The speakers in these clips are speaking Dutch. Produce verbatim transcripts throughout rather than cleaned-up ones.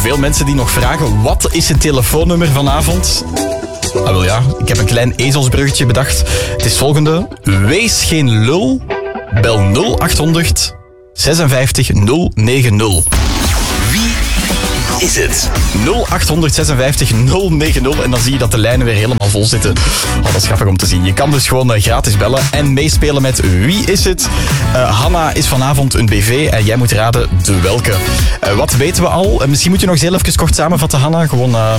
veel mensen die nog vragen, wat is het telefoonnummer vanavond? Ah, wel ja, ik heb een klein ezelsbruggetje bedacht. Het is het volgende. Wees geen lul. Bel nul achthonderd zesenvijftig nul negentig. Wie is het? nul achthonderd zesenvijftig nul negentig. En dan zie je dat de lijnen weer helemaal vol zitten. Oh, dat is grappig om te zien. Je kan dus gewoon uh, gratis bellen en meespelen met Wie is het? Uh, Hanna is vanavond een B V en jij moet raden de welke. Uh, wat weten we al? Uh, misschien moet je nog eens heel even kort samenvatten, Hanna. Gewoon... Uh...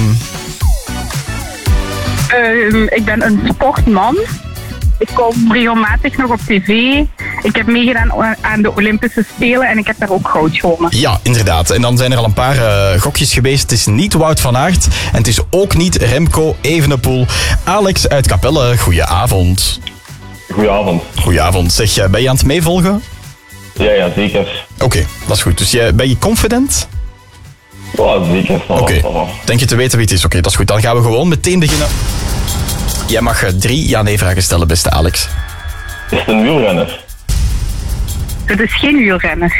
Uh, ik ben een sportman. Ik kom regelmatig nog op tv. Ik heb meegedaan aan de Olympische Spelen en ik heb daar ook goud gewonnen. Ja, inderdaad. En dan zijn er al een paar uh, gokjes geweest. Het is niet Wout van Aert en het is ook niet Remco Evenepoel. Alex uit Capelle, goedenavond. Goedenavond. Goedenavond. Zeg, ben je aan het meevolgen? Ja, ja, zeker. Oké, okay, dat is goed. Dus jij, ben je confident? Ja, zeker. Oké, okay. Denk je te weten wie het is? Oké, okay, dat is goed. Dan gaan we gewoon meteen beginnen. Jij mag drie ja-nee-vragen stellen, beste Alex. Is het een wielrenner? Het is geen wielrenner.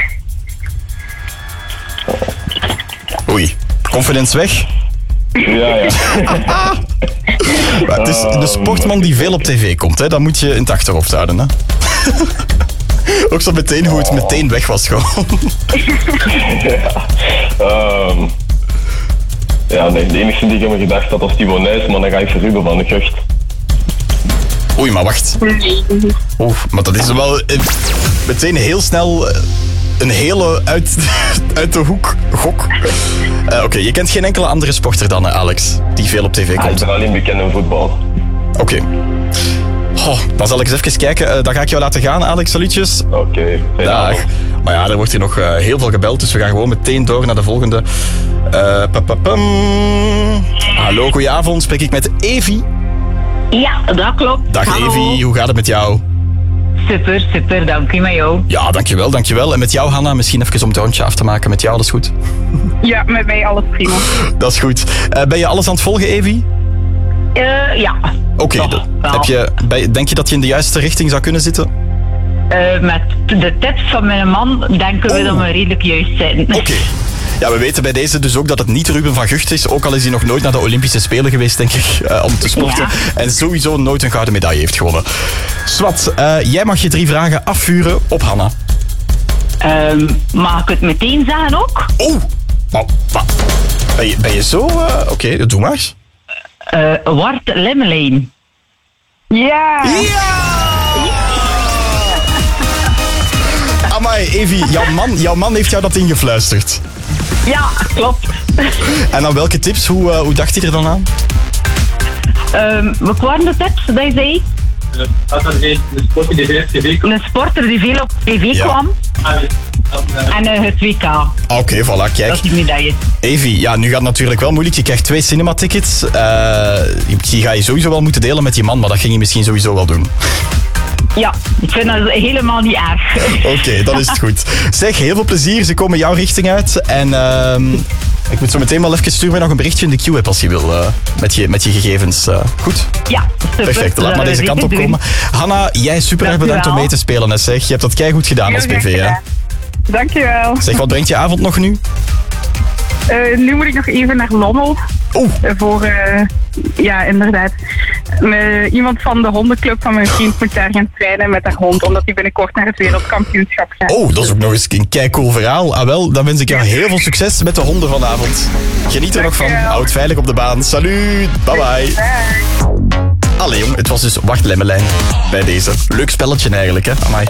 Oei, confidence weg? Ja, ja. Maar het is de sportman die veel op tv komt, hè? Dat moet je in het achterhoofd houden, hè? Ook zo meteen hoe het meteen weg was gewoon. Ja, um, ja nee, de enige die ik heb me gedacht had was Timo Nijs, maar dan ga ik voor Ruben van de Gucht. Oei, maar wacht. Oeh, maar dat is wel uh, meteen heel snel uh, een hele uit, uit de hoek gok. Uh, Oké, okay, je kent geen enkele andere sporter dan uh, Alex, die veel op tv komt. Ah, ik ben alleen bekend in voetbal. Oké. Okay. Oh, dan zal ik eens even kijken. Uh, dan ga ik jou laten gaan, Alex. Salutjes. Oké. Okay, dag. Maar ja, er wordt hier nog uh, heel veel gebeld, dus we gaan gewoon meteen door naar de volgende. Uh, Hallo, goedenavond. Spreek ik met Evie? Ja, dat klopt. Dag Hallo. Evie, hoe gaat het met jou? Super, super, dank je met jou. Ja, dankjewel, dankjewel. En met jou, Hanna, misschien even om het rondje af te maken. Met jou, dat is goed? Ja, met mij alles prima. Dat is goed. Uh, ben je alles aan het volgen, Evie? Uh, ja. Oké, okay, heb je, denk je dat je in de juiste richting zou kunnen zitten? Uh, met de tips van mijn man denken we oh. dat we redelijk juist zijn. Oké. Okay. Ja, we weten bij deze dus ook dat het niet Ruben van Gucht is. Ook al is hij nog nooit naar de Olympische Spelen geweest, denk ik, uh, om te sporten. Ja. En sowieso nooit een gouden medaille heeft gewonnen. Swat, uh, jij mag je drie vragen afvuren op Hanna. Um, mag ik het meteen zeggen ook? Oh, oh, oh. Ben, je, ben je zo... Uh, Oké, okay, doe maar. Uh, Wart Lemmelijn. Ja! Ja! Amai, Evie, jouw man, jouw man heeft jou dat ingefluisterd. Ja, klopt. En dan welke tips? Hoe, uh, hoe dacht hij er dan aan? Um, wat waren de tips dat je zei? Uh, een sporter die veel op tv kwam. Een sporter die veel op tv ja. kwam. En uh, het W K. Oké, okay, voilà, kijk. Dat is die medaille. Evie, ja, nu gaat het natuurlijk wel moeilijk. Je krijgt twee cinematickets. Uh, die ga je sowieso wel moeten delen met je man, maar dat ging je misschien sowieso wel doen. Ja, ik vind dat helemaal niet erg. Oké, okay, dan is het goed. Zeg, heel veel plezier. Ze komen jouw richting uit. En uh, ik moet zo meteen wel even sturen nog een berichtje in de Q-app als je wil. Uh, met, je, met je gegevens. Uh, goed? Ja, super. Perfect, laat maar deze kant op komen. Hanna, jij super erg bedankt om mee te spelen. Hè, zeg. Je hebt dat keigoed gedaan als B V. Hè? Dankjewel. Zeg, wat brengt je avond nog nu? Uh, nu moet ik nog even naar Lommel. Oeh. Voor, uh, ja, inderdaad. Uh, iemand van de hondenclub van mijn vriend moet daar gaan trainen met haar hond, omdat hij binnenkort naar het wereldkampioenschap gaat. Oh, dat is ook nog eens een keicool verhaal. Ah wel, dan wens ik jou heel veel succes met de honden vanavond. Geniet er nog van. Houd veilig op de baan. Salut. Bye bye. Bye. Allee jong, het was dus Wart Lemmelijn bij deze. Leuk spelletje eigenlijk, hè? Amai.